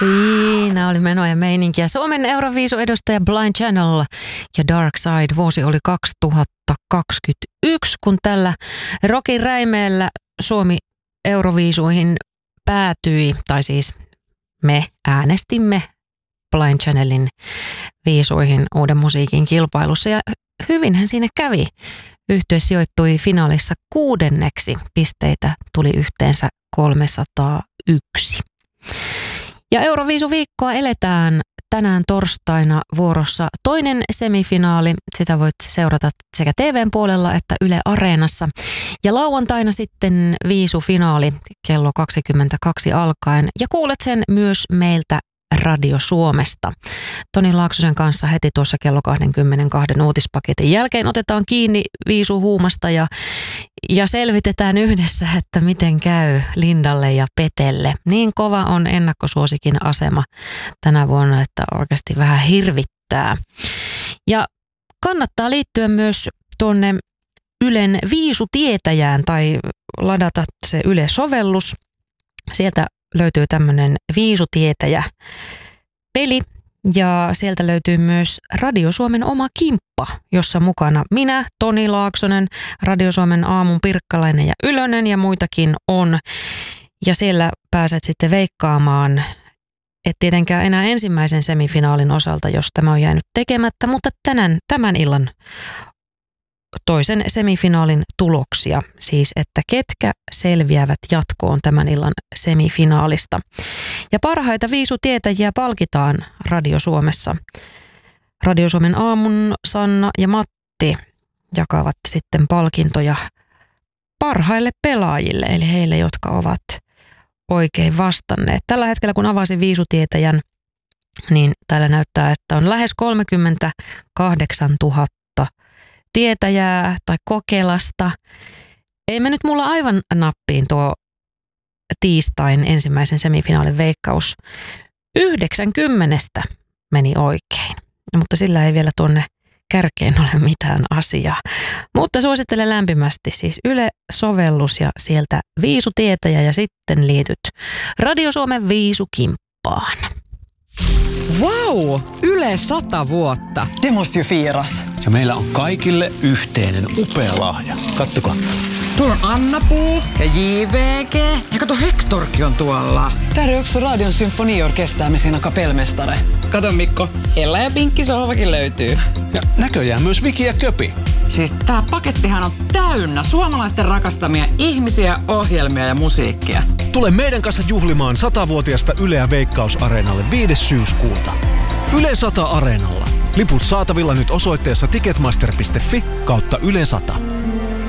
Siinä oli menoa ja meininkiä. Suomen Euroviisu-edustaja Blind Channel ja Dark Side. Vuosi oli 2021, kun tällä rockin räimeellä Suomi Euroviisuihin päätyi, tai siis me äänestimme Blind Channelin viisuihin uuden musiikin kilpailussa ja hyvinhän siinä kävi. Yhtye sijoittui finaalissa 6. Pisteitä tuli yhteensä 301. Ja Euroviisuviikkoa eletään tänään torstaina vuorossa toinen semifinaali. Sitä voit seurata sekä TVn puolella että Yle Areenassa. Ja lauantaina sitten viisufinaali kello 22 alkaen. Ja kuulet sen myös meiltä Radio Suomesta. Toni Laaksosen kanssa heti tuossa kello 22 uutispaketin jälkeen otetaan kiinni viisuhuumasta ja selvitetään yhdessä, että miten käy Lindalle ja Petelle. Niin kova on ennakkosuosikin asema tänä vuonna, että oikeasti vähän hirvittää. Ja kannattaa liittyä myös tuonne Ylen viisutietäjään tai ladata se Yle-sovellus. Sieltä löytyy tämmöinen viisutietäjä-peli ja sieltä löytyy myös Radio Suomen oma kimppa, jossa mukana minä, Toni Laaksonen, Radio Suomen aamun Pirkkalainen ja Ylönen ja muitakin on. Ja siellä pääset sitten veikkaamaan, et tietenkään enää ensimmäisen semifinaalin osalta, jos tämä on jäänyt tekemättä, mutta tämän illan toisen semifinaalin tuloksia, siis että ketkä selviävät jatkoon tämän illan semifinaalista. Ja parhaita viisutietäjiä palkitaan Radio Suomessa. Radio Suomen aamun Sanna ja Matti jakavat sitten palkintoja parhaille pelaajille, eli heille, jotka ovat oikein vastanneet. Tällä hetkellä, kun avasin viisutietäjän, niin täällä näyttää, että on lähes 38 000 tietäjää tai kokelasta. Ei mennyt mulla aivan nappiin tuo tiistain ensimmäisen semifinaalin veikkaus. 90 meni oikein, mutta sillä ei vielä tuonne kärkeen ole mitään asiaa. Mutta suosittelen lämpimästi siis Yle-sovellus ja sieltä viisutietäjä ja sitten liityt Radio Suomen viisukimppaan. Vau! Yle 100 vuotta. Det måste ju firas. Ja meillä on kaikille yhteinen upea lahja. Kattokaa. Tuolla on Anna-Puu ja JVG. Ja kato, Hectorkin on tuolla. Där är också Radion symfoniorkester med sina kapellmästare. Kato Mikko, Ella ja Pinkki sohvakin löytyy. Ja näköjään myös Viki ja Köpi. Siis tää pakettihan on täynnä suomalaisten rakastamia ihmisiä, ohjelmia ja musiikkia. Tule meidän kanssa juhlimaan 100-vuotiasta Yleä Veikkaus-areenalle 5. syyskuuta. Yle 100 Areenalla. Liput saatavilla nyt osoitteessa ticketmaster.fi/Yle 100.